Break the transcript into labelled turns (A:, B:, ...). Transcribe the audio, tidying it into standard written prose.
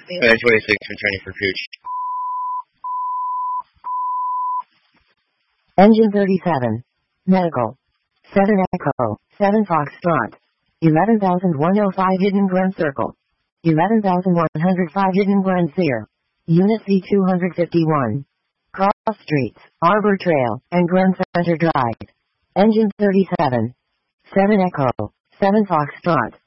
A: 26, returning for Cooch.
B: Engine 37. Medical. 7 Echo. 7 Foxtrot. 11,105 Hidden Glen Circle. 11,105 Hidden Glen Sear. Unit C251. Cross Streets, Arbor Trail, and Glen Center Drive. Engine 37. 7 Echo. 7 Foxtrot.